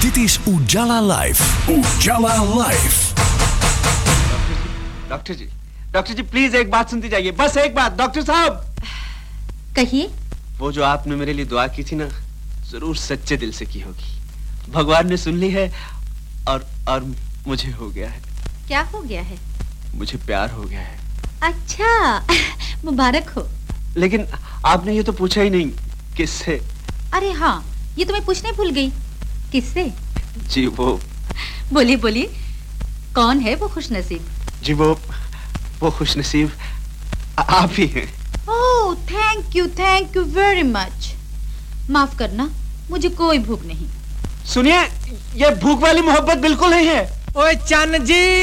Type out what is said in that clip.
Dit is Ujala Life. Ujala Life. Doctor ji please एक बात सुनती जाइए, बस एक बात। डॉक्टर साहब कहिए। वो जो आपने मेरे लिए दुआ की थी ना, जरूर सच्चे दिल से की होगी। भगवान ने सुन ली है और मुझे हो गया है। क्या हो गया है? मुझे प्यार हो गया है। अच्छा, मुबारक हो। लेकिन आपने ये तो पूछा ही नहीं, किससे? अरे हाँ, ये तो मैं पूछने भूल गई। किससे? जी वो। बोलिए बोलिए, कौन है वो खुशनसीब? जी वो खुशनसीब आप ही हैं। ओह, थैंक यू वेरी मच। माफ करना, मुझे कोई भूख नहीं। सुनिए, ये भूख वाली मोहब्बत बिल्कुल नहीं है। ओए चन्न जी।